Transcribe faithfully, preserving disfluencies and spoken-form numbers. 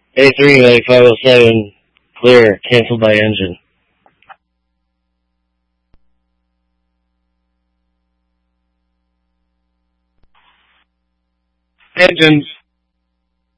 A three ninety-five oh seven, clear, canceled by engine. Engines.